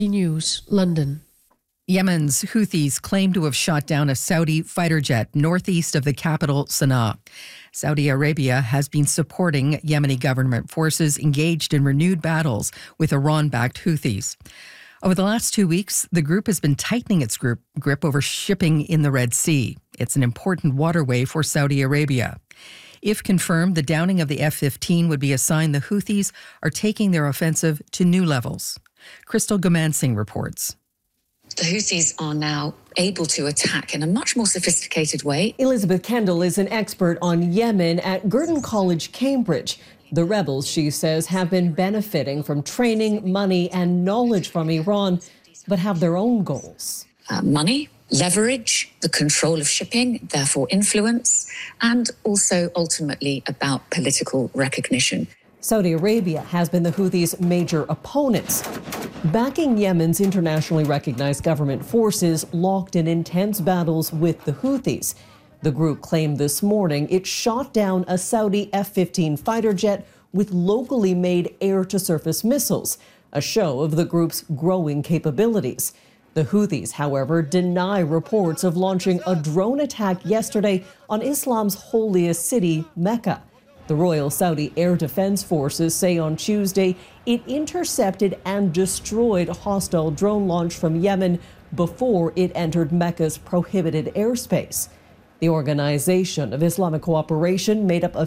News, London. Yemen's Houthis claim to have shot down a Saudi fighter jet northeast of the capital, Sana'a. Saudi Arabia has been supporting Yemeni government forces engaged in renewed battles with Iran-backed Houthis. Over the last 2 weeks, the group has been tightening its grip over shipping in the Red Sea. It's an important waterway for Saudi Arabia. If confirmed, the downing of the F-15 would be a sign the Houthis are taking their offensive to new levels. Crystal Gamansing reports. The Houthis are now able to attack in a much more sophisticated way. Elizabeth Kendall is an expert on Yemen at Girton College, Cambridge. The rebels, she says, have been benefiting from training, money and knowledge from Iran, but have their own goals. Money, leverage, the control of shipping, therefore influence, and also ultimately about political recognition. Saudi Arabia has been the Houthis' major opponents, backing Yemen's internationally recognized government forces locked in intense battles with the Houthis. The group claimed this morning it shot down a Saudi F-15 fighter jet with locally made air-to-surface missiles, a show of the group's growing capabilities. The Houthis, however, deny reports of launching a drone attack yesterday on Islam's holiest city, Mecca. The Royal Saudi Air Defense Forces say on Tuesday it intercepted and destroyed a hostile drone launch from Yemen before it entered Mecca's prohibited airspace. The Organization of Islamic Cooperation, made up of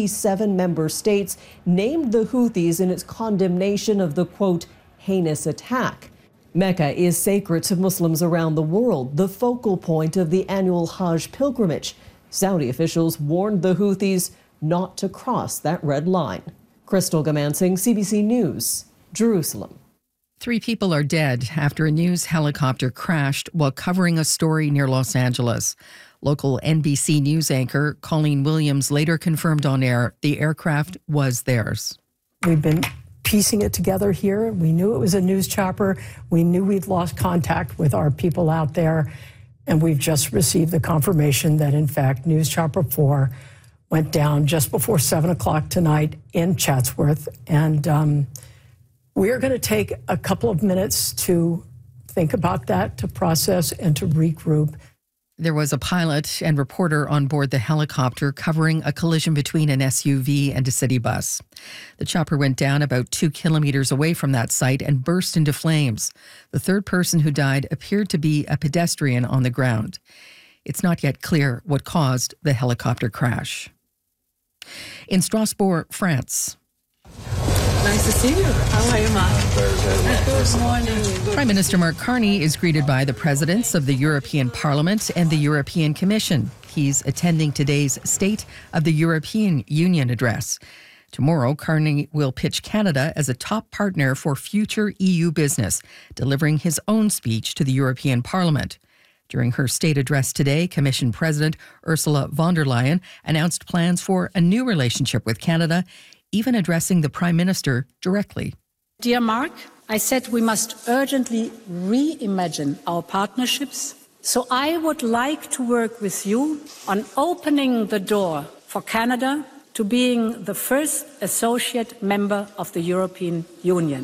57 member states, named the Houthis in its condemnation of the, quote, heinous attack. Mecca is sacred to Muslims around the world, the focal point of the annual Hajj pilgrimage. Saudi officials warned the Houthis not to cross that red line. Crystal Gamansing, CBC News, Jerusalem. 3 people are dead after a news helicopter crashed while covering a story near Los Angeles. Local NBC News anchor Colleen Williams later confirmed on air the aircraft was theirs. We've been piecing it together here. We knew it was a news chopper. We knew we'd lost contact with our people out there. And we've just received the confirmation that, in fact, News Chopper 4 went down just before 7 o'clock tonight in Chatsworth. And we're going to take a couple of minutes to think about that, to process and to regroup. There was a pilot and reporter on board the helicopter covering a collision between an SUV and a city bus. The chopper went down about 2 kilometers away from that site and burst into flames. The third person who died appeared to be a pedestrian on the ground. It's not yet clear what caused the helicopter crash. In Strasbourg, France. Nice to see you. How are you, Mark? Good morning. Prime Minister Mark Carney is greeted by the presidents of the European Parliament and the European Commission. He's attending today's State of the European Union address. Tomorrow, Carney will pitch Canada as a top partner for future EU business, delivering his own speech to the European Parliament. During her state address today, Commission President Ursula von der Leyen announced plans for a new relationship with Canada, even addressing the Prime Minister directly. Dear Mark, I said we must urgently reimagine our partnerships. So I would like to work with you on opening the door for Canada to being the first associate member of the European Union.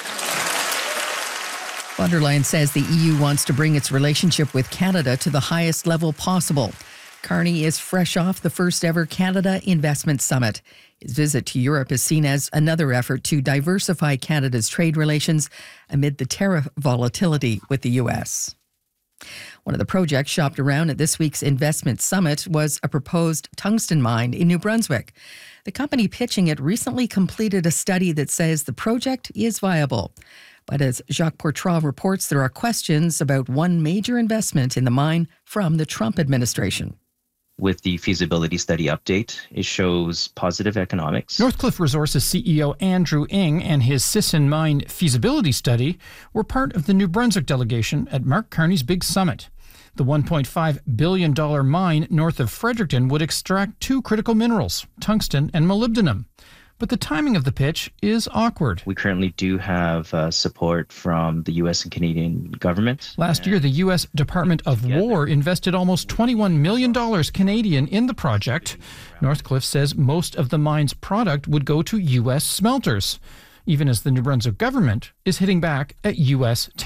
Von der Leyen says the EU wants to bring its relationship with Canada to the highest level possible. Carney is fresh off the first ever Canada Investment Summit. His visit to Europe is seen as another effort to diversify Canada's trade relations amid the tariff volatility with the U.S. One of the projects shopped around at this week's Investment Summit was a proposed tungsten mine in New Brunswick. The company pitching it recently completed a study that says the project is viable. But as Jacques Portral reports, there are questions about one major investment in the mine from the Trump administration. With the feasibility study update, it shows positive economics. Northcliffe Resources CEO Andrew Ng and his Sisson Mine feasibility study were part of the New Brunswick delegation at Mark Carney's big summit. The $1.5 billion mine north of Fredericton would extract 2 critical minerals, tungsten and molybdenum. But the timing of the pitch is awkward. We currently do have support from the U.S. and Canadian government. Last year, the U.S. Department of War invested almost $21 million Canadian in the project. Northcliffe says most of the mine's product would go to U.S. smelters. even as the New Brunswick government is hitting back at U.S.